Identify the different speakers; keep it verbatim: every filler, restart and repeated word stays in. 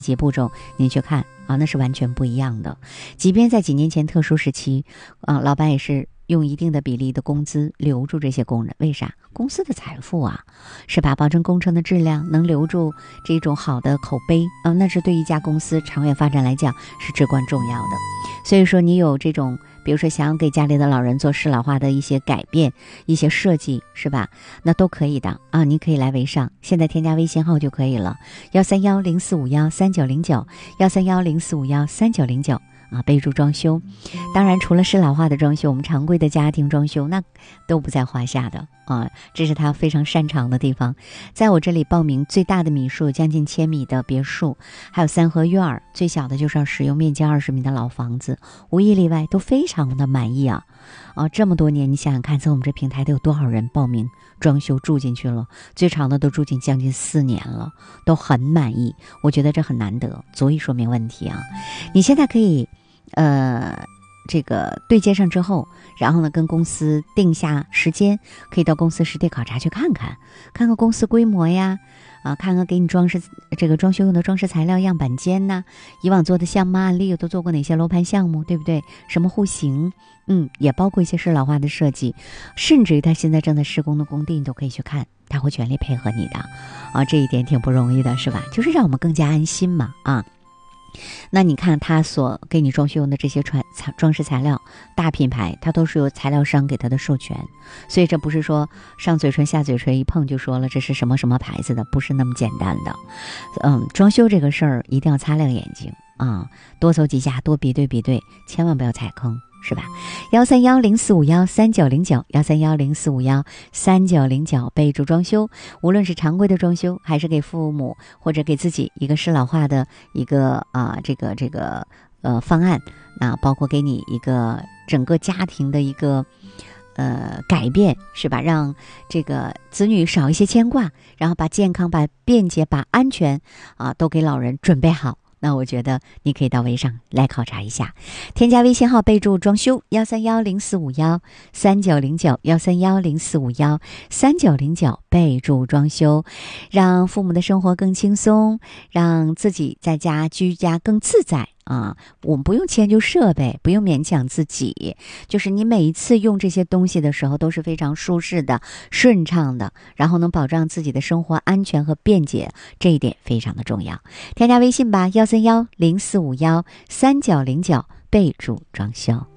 Speaker 1: 几步骤您去看啊，那是完全不一样的。即便在几年前特殊时期啊，老板也是用一定的比例的工资留住这些工人，为啥？公司的财富啊，是吧？保证工程的质量，能留住这种好的口碑啊，那是对一家公司长远发展来讲是至关重要的。所以说你有这种比如说想要给家里的老人做适老化的一些改变，一些设计，是吧？那都可以的啊，你可以来微商，现在添加微信号就可以了，幺三幺零四五幺三九零九，幺三幺零四五幺三九零九啊，备注装修。当然除了适老化的装修，我们常规的家庭装修那都不在话下的啊，这是他非常擅长的地方。在我这里报名最大的米数将近千米的别墅，还有三合院儿，最小的就是要使用面积二十米的老房子，无一例外都非常的满意啊！啊，这么多年你想想看，在我们这平台都有多少人报名装修住进去了，最长的都住进将近四年了，都很满意。我觉得这很难得，足以说明问题啊！你现在可以呃这个对接上之后，然后呢跟公司定下时间，可以到公司实地考察去看看，看看公司规模呀，啊，看看给你装饰这个装修用的装饰材料样板间呐，以往做的项目案例都做过哪些楼盘项目，对不对？什么户型，嗯，也包括一些适老化的设计，甚至于他现在正在施工的工地，你都可以去看，他会全力配合你的，啊，这一点挺不容易的，是吧？就是让我们更加安心嘛，啊。那你看他所给你装修用的这些传装饰材料，大品牌它都是由材料商给他的授权，所以这不是说上嘴唇下嘴唇一碰就说了这是什么什么牌子的，不是那么简单的。嗯，装修这个事儿一定要擦亮眼睛啊，多走几家，多比对比对，千万不要踩坑，是吧？幺三幺零四五幺三九零九，幺三幺零四五幺三九零九，备注装修。无论是常规的装修，还是给父母或者给自己一个适老化的一个啊、呃、这个这个呃方案，那包括给你一个整个家庭的一个呃改变，是吧？让这个子女少一些牵挂，然后把健康、把便捷、把安全啊都给老人准备好。那我觉得你可以到微商来考察一下，添加微信号备注装修，幺三幺零四五幺三九零九，幺三幺零四五幺三九零九，备注装修，让父母的生活更轻松，让自己在家居家更自在啊！我们不用迁就设备，不用勉强自己，就是你每一次用这些东西的时候都是非常舒适的、顺畅的，然后能保障自己的生活安全和便捷，这一点非常的重要。添加微信吧，幺三幺零四五幺三九零九，备注装修。